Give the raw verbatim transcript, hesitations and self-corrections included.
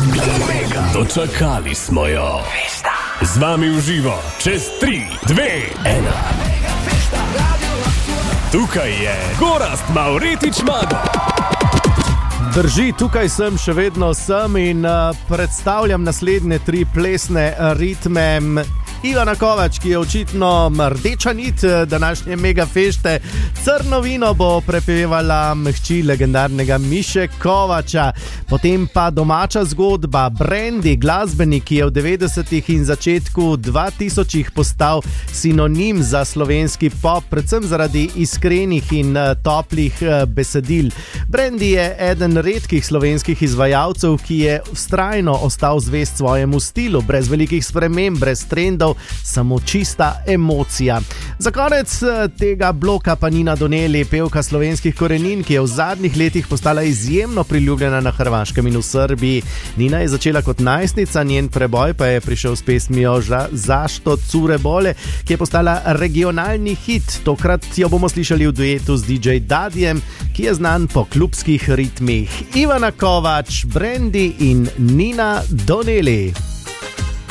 Dočakali smo jo. Z vami v živo, čez tri, dve, ena. Tukaj je Gorazd Mavretič Mago. Drži, tukaj sem, še vedno sem in uh, predstavljam naslednje tri plesne ritme. Ivana Kovač, ki je očitno rdeča nit današnje mega fešte. Crno vino bo prepevala hči legendarnega Miše Kovača. Potem pa domača zgodba, Brandy, glasbenik, ki je v devetdesetih in začetku dvatisočih postal sinonim za slovenski pop, predvsem zaradi iskrenih in toplih besedil. Brandy je eden redkih slovenskih izvajalcev, ki je vztrajno ostal zvest svojemu stilu, brez velikih sprememb, brez trendov, samo čista emocija. Za konec tega bloka pa Nina Doneli, pevka slovenskih korenin, ki je v zadnjih letih postala izjemno priljubljena na Hrvaškem in v Srbiji. Nina je začela kot najstnica, njen preboj pa je prišel s pesmijo Zašto cure bole, ki je postala regionalni hit. Tokrat jo bomo slišali v duetu z D J Dadijem, ki je znan po klubskih ritmih. Ivana Kovač, Brandy in Nina Doneli.